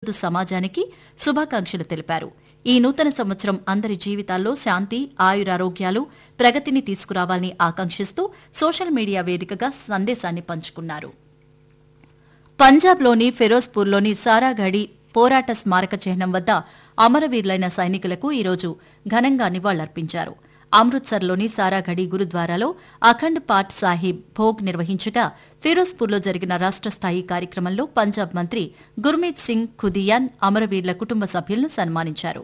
యావత్తు సమాజానికి శుభాకాంక్షలు తెలిపారు. ఈ నూతన సంవత్సరం అందరి జీవితాల్లో శాంతి, ఆయురారోగ్యాలు, ప్రగతిని తీసుకురావాలని ఆకాంక్షిస్తూ సోషల్ మీడియా వేదికగా సందేశాన్ని పంచుకున్నారు. పంజాబ్లోని ఫిరోజ్పూర్లోని సారాఘడి పోరాట స్మారక చిహ్నం వద్ద అమరవీరులైన సైనికులకు ఈరోజు ఘనంగా నివాళులర్పించారు. అమృత్సర్లోని సారాఘడి గురుద్వారాలో అఖండ్ పాట్ సాహిబ్ భోగ్ నిర్వహించగా, ఫిరోజ్పూర్లో జరిగిన రాష్ట్ర స్థాయి కార్యక్రమంలో పంజాబ్ మంత్రి గుర్మీత్ సింగ్ ఖుదియాన్ అమరవీరుల కుటుంబ సభ్యులను సన్మానించారు.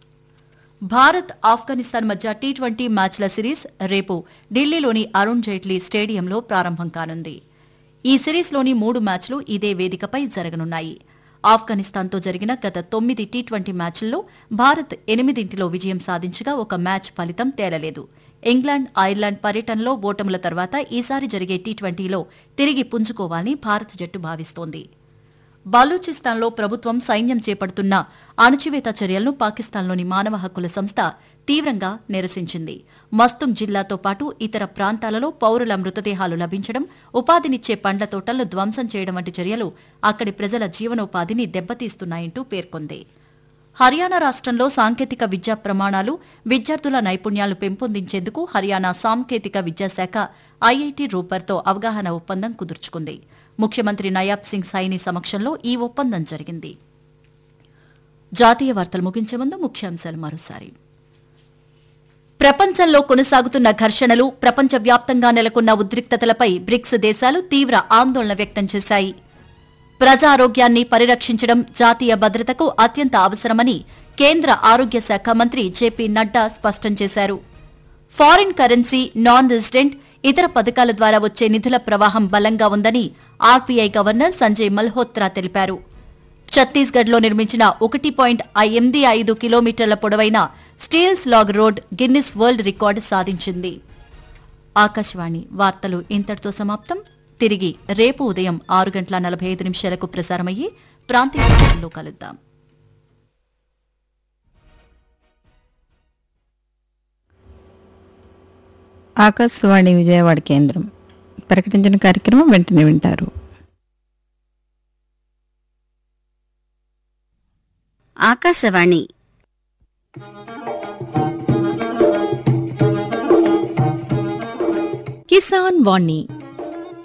భారత్, ఆఫ్ఘనిస్తాన్ మధ్య టీ20 మ్యాచ్ల సిరీస్ రేపు ఢిల్లీలోని అరుణ్ జైట్లీ స్టేడియంలో ప్రారంభం కానుంది. ఈ సిరీస్లోని 3 మ్యాచ్లు ఇదే వేదికపై జరగనున్నాయి. ఆఫ్ఘనిస్తాన్తో జరిగిన గత 9 టీ20 మ్యాచ్ల్లో భారత్ 8 విజయం సాధించగా ఒక మ్యాచ్ ఫలితం తేలలేదు. ఇంగ్లాండ్, ఐర్లాండ్ పర్యటనలో ఓటముల తర్వాత ఈసారి జరిగే టీ20లో తిరిగి పుంజుకోవాలని భారత జట్టు భావిస్తోంది. బలూచిస్తాన్లో ప్రభుత్వం సైన్యం చేపడుతున్న అణచివేత చర్యలను పాకిస్తాన్లోని మానవ హక్కుల సంస్థ తీవ్రంగా నిరసించింది. మస్తుంగ్ జిల్లాతో పాటు ఇతర ప్రాంతాలలో పౌరుల మృతదేహాలు లభించడం, ఉపాధినిచ్చే పండ్ల తోటలను ధ్వంసం చేయడం వంటి చర్యలు అక్కడి ప్రజల జీవనోపాధిని దెబ్బతీస్తున్నాయంటూ పేర్కొంది. హర్యానా రాష్ట్రంలో సాంకేతిక విద్యా ప్రమాణాలు, విద్యార్థుల నైపుణ్యాలు పెంపొందించేందుకు హర్యానా సాంకేతిక విద్యాశాఖ ఐఐటి రూపర్తో అవగాహన ఒప్పందం కుదుర్చుకుంది. ముఖ్యమంత్రి నయాబ్ సింగ్ సైని సమక్షంలో ఈ ఒప్పందం జరిగింది. జాతీయ వార్తలు ముగించే ముందు ముఖ్యాంశాలు మరోసారి. ప్రపంచంలో కొనసాగుతున్న ఘర్షణలు, ప్రపంచవ్యాప్తంగా నెలకొన్న ఉద్రిక్తతలపై బ్రిక్స్ దేశాలు తీవ్ర ఆందోళన వ్యక్తం చేశాయి. ప్రజారోగ్యాన్ని పరిరక్షించడం జాతీయ భద్రతకు అత్యంత అవసరమని కేంద్ర ఆరోగ్య శాఖ మంత్రి జేపీ నడ్డా స్పష్టం చేశారు. ఫారిన్ కరెన్సీ, నాన్ రెసిడెంట్, ఇతర పథకాల ద్వారా వచ్చే నిధుల ప్రవాహం బలంగా ఉందని ఆర్బీఐ గవర్నర్ సంజయ్ మల్హోత్రా తెలిపారు. ఛత్తీస్గఢ్లో నిర్మించిన 1.85 కిలోమీటర్ల పొడవైన steel slag road Guinness world record సాధించింది. ఆకాశవాణి వార్తలు ఇంతటితో సమాప్తం. తిరిగి రేపు ఉదయం 6:45 ప్రసారమయ్యే ప్రాంతీయ వార్తల్లో కలుద్దాం. ఆకాశవాణి విజయవాడ కేంద్రం ప్రకటించిన కార్యక్రమం వెంటనే వింటారు. ఆకాశవాణి కిసాన్ వాణి